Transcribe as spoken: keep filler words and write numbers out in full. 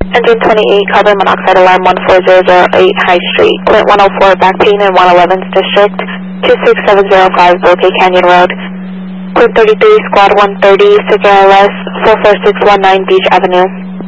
Engine twenty-eight, carbon monoxide alarm one four zero zero eight High Street, Clint one oh four, back pain in one eleventh District, two six seven zero five Bouquet Canyon Road. Clint thirty-three, squad one thirty, Sigma L S, four four six one nine Beach Avenue.